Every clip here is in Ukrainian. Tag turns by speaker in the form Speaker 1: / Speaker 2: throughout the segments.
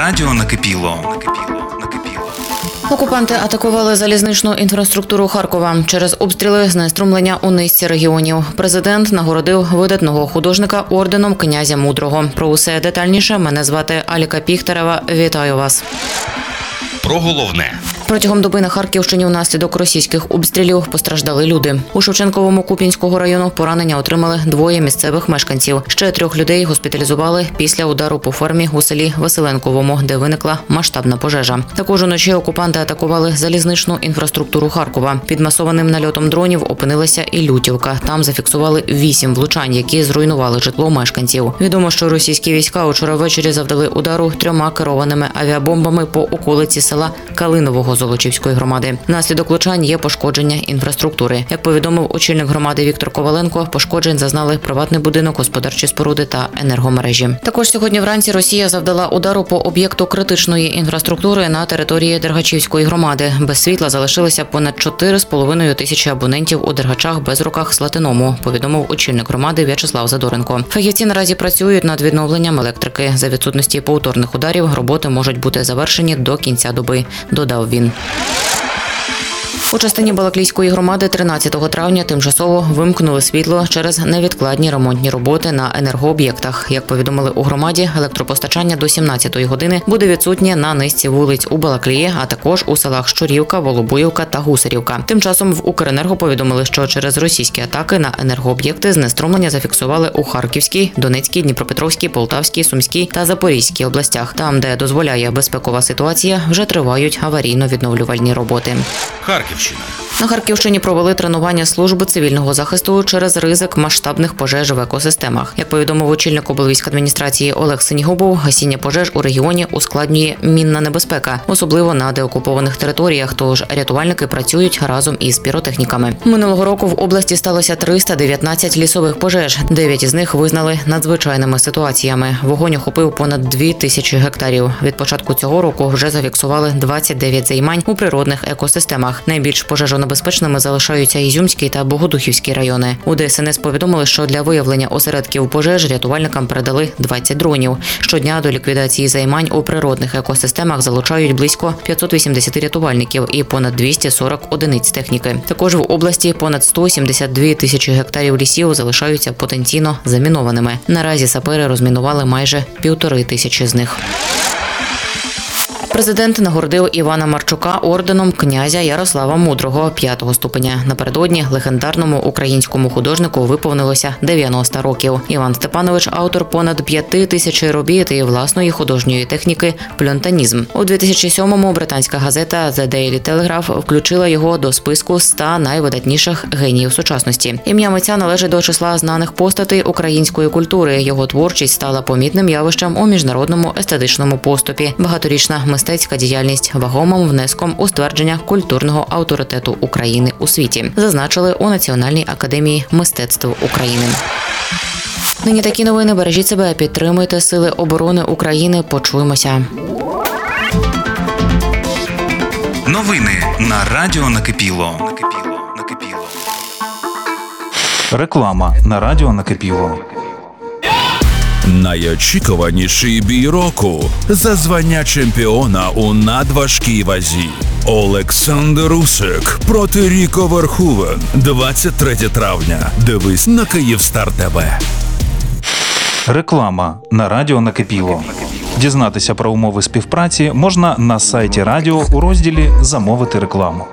Speaker 1: радіо накипіло.
Speaker 2: Окупанти атакували залізничну інфраструктуру Харкова. Через обстріли знеструмлення у низці регіонів. Президент нагородив видатного художника орденом князя Мудрого. Про усе детальніше мене звати Аліка Піхтерева. Вітаю вас.
Speaker 1: Про головне.
Speaker 2: Протягом доби на Харківщині внаслідок російських обстрілів постраждали люди. У Шевченковому Куп'янського району поранення отримали 2 місцевих мешканців. Ще 3 людей госпіталізували після удару по фермі у селі Василенковому, де виникла масштабна пожежа. Також уночі окупанти атакували залізничну інфраструктуру Харкова. Під масованим нальотом дронів опинилася і Лютівка. Там зафіксували 8 влучань, які зруйнували житло мешканців. Відомо, що російські війська учора ввечері завдали удару 3 керованими авіабомбами по околиці села Калинового Золочівської громади. Внаслідок влучань є пошкодження інфраструктури. Як повідомив очільник громади Віктор Коваленко, пошкоджень зазнали приватний будинок, господарчі споруди та енергомережі. Також сьогодні вранці Росія завдала удару по об'єкту критичної інфраструктури на території Дергачівської громади. Без світла залишилися понад 4,5 тисячі абонентів у Дергачах, Безруках, Слатиному, повідомив очільник громади В'ячеслав Задоренко. Фахівці наразі працюють над відновленням електрики. За відсутності повторних ударів роботи можуть бути завершені до кінця доби, додав він. У частині Балаклійської громади 13 травня тимчасово вимкнули світло через невідкладні ремонтні роботи на енергооб'єктах. Як повідомили у громаді, електропостачання до 17-ї години буде відсутнє на низці вулиць у Балаклії, а також у селах Щурівка, Волобуївка та Гусарівка. Тим часом в Укренерго повідомили, що через російські атаки на енергооб'єкти знеструмлення зафіксували у Харківській, Донецькій, Дніпропетровській, Полтавській, Сумській та Запорізькій областях. Там, де дозволяє безпекова ситуація, вже тривають аварійно-відновлювальні роботи.
Speaker 1: Харківщина.
Speaker 2: На Харківщині провели тренування служби цивільного захисту через ризик масштабних пожеж в екосистемах. Як повідомив очільник облвійськадміністрації Олег Синігубов, гасіння пожеж у регіоні ускладнює мінна небезпека, особливо на деокупованих територіях, тож рятувальники працюють разом із піротехніками. Минулого року в області сталося 319 лісових пожеж. 9 із них визнали надзвичайними ситуаціями. Вогонь охопив понад 2000 гектарів. Від початку цього року вже зафіксували 29 займань у природних екосистемах. Найбільш пожежонебезпечними залишаються Ізюмський та Богодухівський райони. У ДСНС повідомили, що для виявлення осередків пожеж рятувальникам передали 20 дронів. Щодня до ліквідації займань у природних екосистемах залучають близько 580 рятувальників і понад 240 одиниць техніки. Також в області понад 172 тисячі гектарів лісів залишаються потенційно замінованими. Наразі сапери розмінували майже 1500 з них. Президент нагородив Івана Марчука орденом князя Ярослава Мудрого 5-го ступеня. Напередодні легендарному українському художнику виповнилося 90 років. Іван Степанович – автор понад 5000 робіт і власної художньої техніки «пльонтанізм». У 2007-му британська газета «The Daily Telegraph» включила його до списку 100 найвидатніших геніїв сучасності. Ім'я митця належить до числа знаних постатей української культури. Його творчість стала помітним явищем у міжнародному естетичному поступі. Багаторічна мистецька діяльність вагомим внеском у ствердження культурного авторитету України у світі, зазначили у Національній академії мистецтв України. Нині такі новини. Бережіть себе, підтримуйте Сили оборони України. Почуємося.
Speaker 1: Новини на радіо накипіло.
Speaker 3: Реклама на радіо накипіло.
Speaker 4: Найочікуваніший бій року за звання чемпіона у надважкій вазі. Олександр Усик проти Ріко Верховен. 23 травня. Дивись на Київстар ТВ.
Speaker 3: Реклама на радіо накипіло. Дізнатися про умови співпраці можна на сайті радіо у розділі «Замовити рекламу».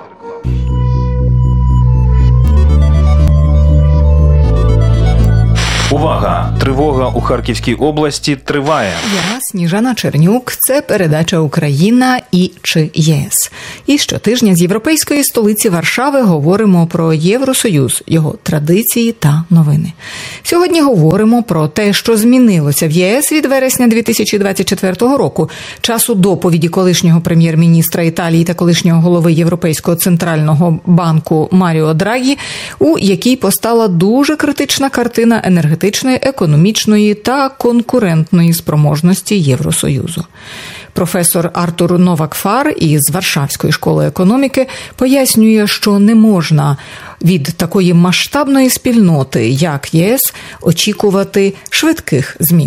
Speaker 3: Увага! Тривога у Харківській області триває.
Speaker 5: Я Сніжана Чернюк. Це передача «Україна і чи ЄС». І щотижня з європейської столиці Варшави говоримо про Євросоюз, його традиції та новини. Сьогодні говоримо про те, що змінилося в ЄС від вересня 2024 року, часу доповіді колишнього прем'єр-міністра Італії та колишнього голови Європейського центрального банку Маріо Драгі, у якій постала дуже критична картина енергетичної, економічної та конкурентної спроможності Євросоюзу. Професор Артур Новак-Фар із Варшавської школи економіки пояснює, що не можна від такої масштабної спільноти, як ЄС, очікувати швидких змін.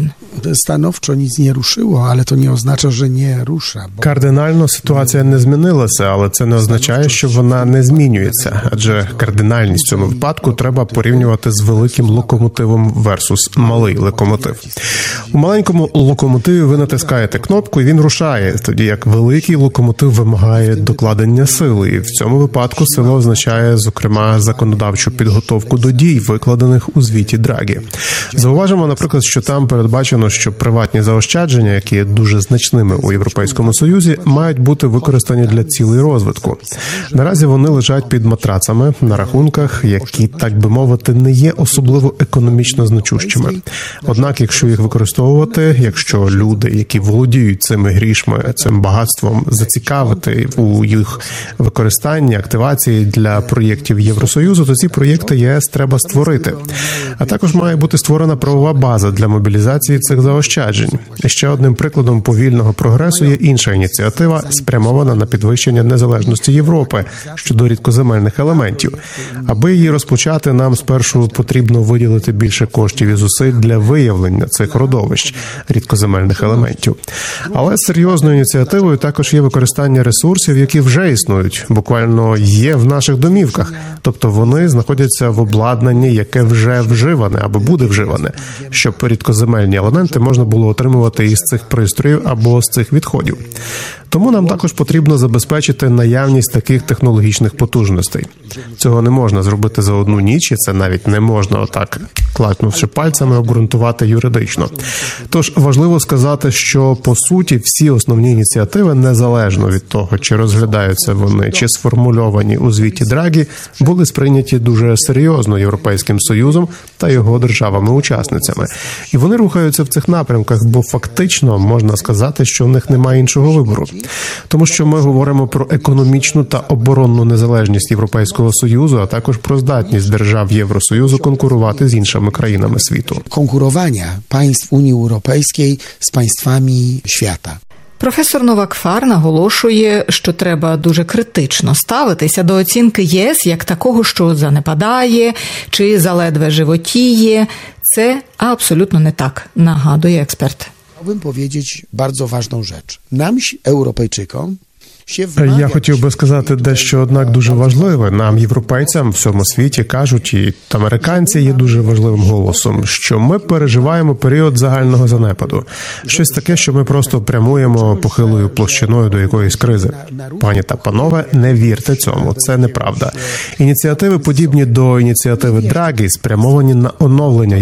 Speaker 6: stanowczo nic nie ruszyło, ale to nie oznacza, że nie rusza.
Speaker 7: Кардинально ситуація не змінилася, але це не означає, що вона не змінюється. Адже кардинальність в цьому випадку треба порівнювати з великим локомотивом версус малий локомотив. У маленькому локомотиві ви натискаєте кнопку, і він рушає, тоді як великий локомотив вимагає докладення сили. І в цьому випадку сила означає, зокрема, законодавчу підготовку до дій, викладених у звіті Драгі. Зауважимо, наприклад, що там передбачено, що приватні заощадження, які є дуже значними у Європейському Союзі, мають бути використані для цілей розвитку. Наразі вони лежать під матрацами на рахунках, які, так би мовити, не є особливо економічно значущими. Однак, якщо їх використовувати, якщо люди, які володіють цими грішми, цим багатством, зацікавити у їх використанні, активації для проєктів Євросоюзу, то ці проєкти ЄС треба створити. А також має бути створена правова база для мобілізації цих заощаджень. І ще одним прикладом повільного прогресу є інша ініціатива, спрямована на підвищення незалежності Європи щодо рідкоземельних елементів. Аби її розпочати, нам спершу потрібно виділити більше коштів і зусиль для виявлення цих родовищ рідкоземельних елементів. Але серйозною ініціативою також є використання ресурсів, які вже існують, буквально є в наших домівках. Тобто вони знаходяться в обладнанні, яке вже вживане або буде вживане, щоб рідкоземельні елементи можна було отримувати із цих пристроїв або з цих відходів. Тому нам також потрібно забезпечити наявність таких технологічних потужностей. Цього не можна зробити за одну ніч, і це навіть не можна отак, клацнувши пальцями, обґрунтувати юридично. Тож важливо сказати, що по суті всі основні ініціативи, незалежно від того, чи розглядаються вони, чи сформульовані у звіті Драгі, були сприйняті дуже серйозно Європейським Союзом та його державами-учасницями. І вони рухаються в цих напрямках, бо фактично можна сказати, що в них немає іншого вибору. Тому що ми говоримо про економічну та оборонну незалежність Європейського Союзу, а також про здатність держав Євросоюзу конкурувати з іншими країнами світу.
Speaker 6: Konkurowania państw Unii Europejskiej z państwami świata.
Speaker 5: Професор Новак Фар наголошує, що треба дуже критично ставитися до оцінки ЄС як такого, що занепадає чи заледве животіє. Це абсолютно не так, нагадує експерт.
Speaker 6: Chciałbym powiedzieć bardzo ważną rzecz. Nam, Europejczykom,
Speaker 7: Я хотів би сказати дещо, однак, дуже важливе. Нам, європейцям, в всьому світі кажуть, і американці є дуже важливим голосом, що ми переживаємо період загального занепаду. Щось таке, що ми просто прямуємо похилою площиною до якоїсь кризи. Пані та панове, не вірте цьому, це неправда. Ініціативи, подібні до ініціативи Драгі, спрямовані на оновлення